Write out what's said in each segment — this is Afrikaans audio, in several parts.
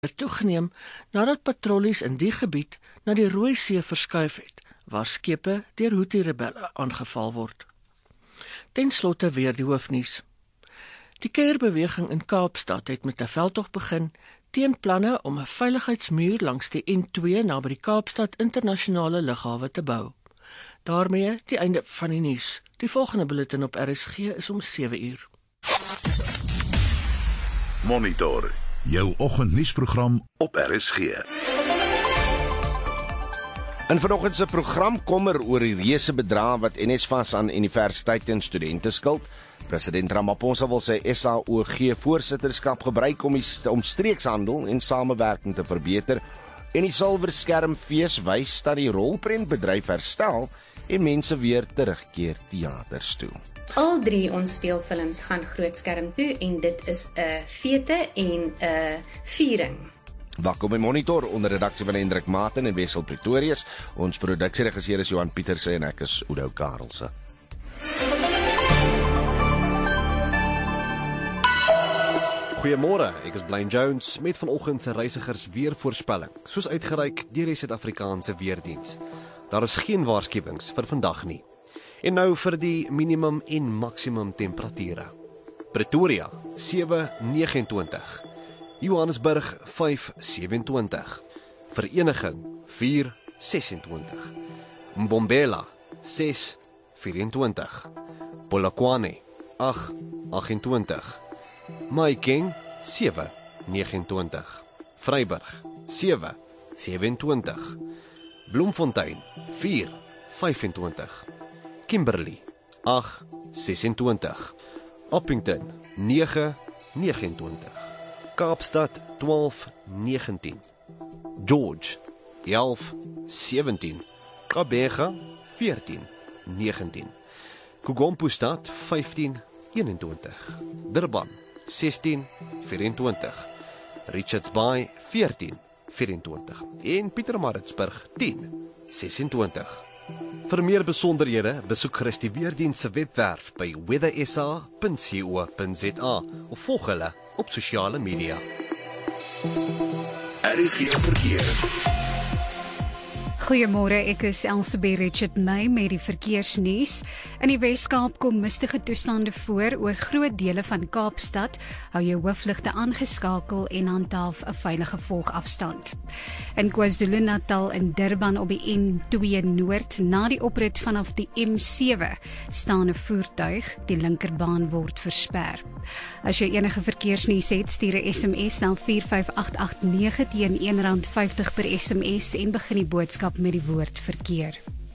toegeneem nadat patrollies in die gebied na die Rooi See verskuif het, waar skepe deur Houthi-rebelle aangeval word. Ten slotte weer die hoofnuus. Die keierbeweging in Kaapstad het met 'n veldtog begin teen planne om 'n veiligheidsmuur langs die N2 naby die Kaapstad Internasionale Lughawe te bou. Daarmee die einde van die nuus. Die volgende bulletin op RSG is om 7 uur. Monitor, jou oggendnuusprogram op RSG. In vanoggend se program kommer oor die reuse bedrag wat NSFAS aan universiteite en studente skuld. President Ramaphosa wil sy SAOG voorsitterskap gebruik om streekshandel en samewerking te verbeter. En die Silverskermfees wys dat die rolprentbedryf herstel en mense weer terugkeer teaters toe. Al 3 ons speelfilms gaan grootskerm toe en dit is 'n fete en 'n viering. Welkom by Monitor onder redaksie van Hendrik Maten en Wessel Pretorius. Ons produksieregisseur is Johan Pieterse en ek is Oudo Karelse. Goeiemôre, ek is Blaine Jones met vanoggend se reisigers weervoorspelling, soos uitgereik deur die Suid-Afrikaanse Weerdiens. Daar is geen waarskuwings vir vandag nie. En nou vir die minimum en maksimum temperature. Pretoria 7:29, Johannesburg 5:27, Vereniging 4:26, Mbombela 6:24, Polokwane 8:28, Mahikeng 7:29, Vryburg 7:27, Bloemfontein 4:25, Kimberley 8:26, Appington 9:29, Kaapstad 12:19, George 11:17, Gqeberha 14:19, Kogompostad 15:21, Durban 16:24, Richards Bay 14:24 en Pietermaritzburg 10:26. Vir meer besonderhede besoek gerus die Weerdiens se webwerf by weathersa.co.za of volg hulle op sosiale media. RSG verkeer. Goeiemôre, ek is Elsabie Richard May met die verkeersnuus. In die Wes-Kaap kom mistige toestande voor oor groot dele van Kaapstad. Hou jou hoofligte aangeskakel en handhaaf 'n veilige volgafstand. In KwaZulu-Natal en Durban op die N2 Noord na die oprit vanaf die M7 staan 'n voertuig, die linkerbaan word versper. As jy enige verkeersnuus het, stuur 'n SMS na 45889 teen R1.50 per SMS en begin die boodskap met die woord verkeer.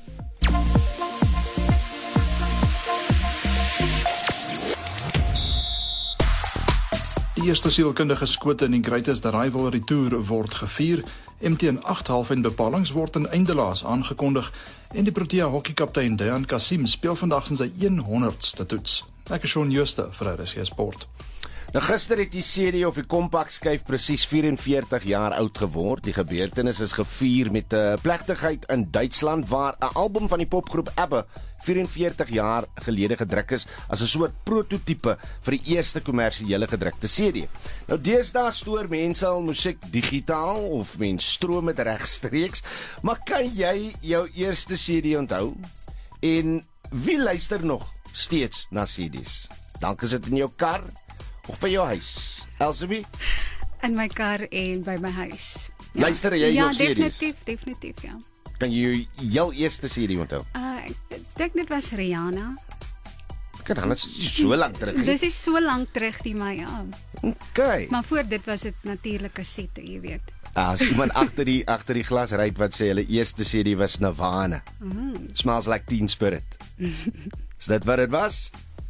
Die eerste sielkundige skote in die Greatest Rivalry Tour word gevier. MTN 8 en bepalings word in eindelaas aangekondig en die Protea hokkiekaptein Dejan Kasim speel vandag in sy 100ste toets. Ek is Shaun Jooste vir RSG Sport. Nou gister het die CD of die Compact skyf presies 44 jaar oud geword. Die gebeurtenis is gevier met 'n plegtigheid in Duitsland waar 'n album van die popgroep ABBA 44 jaar gelede gedruk is as 'n soort prototipe vir die eerste kommersiële gedrukte CD. Nou deesdae stoor mense al musiek digitaal of mens stroom dit regstreeks, maar kan jy jou eerste CD onthou? En wie luister nog steeds na CD's? Dank is dit in jou kar of by jou huis? Elsabie? In my kar en by my huis. Luister jy nog CD's? Ja, definitief, ja. Kan jy jou eerste CD onthou? Ek dink dit was Rihanna. Kyk, dan is so lank terug. Dis is so lank terug die my, ja. Okay. Maar voor dit was dit natuurlik kassette, jy weet. As iemand agter die glas ry wat sê hulle eerste CD was Nirvana. Smells Like Teen Spirit. Is dit wat dit was?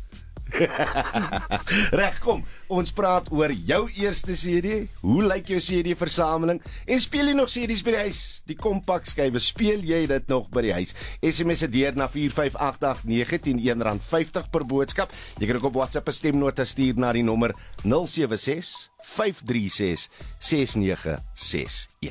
Reg, kom, ons praat oor jou eerste CD. Hoe lyk jou CD-versameling? En speel jy nog CD's by die huis? Die Compact skywe, speel jy dit nog by die huis? SMS dit deur na 45889 teen R1.50 per boodskap. Jy kan ook op WhatsApp 'n stemnota stuur na die nommer 076 536 6961.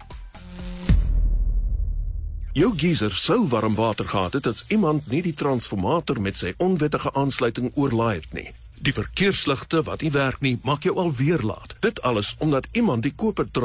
Jou geyser sou warm water gehad het as iemand nie die transformator met sy onwettige aansluiting oorlaai het nie. Die verkeersligte wat nie werk nie, maak jou alweer laat. Dit alles omdat iemand die koper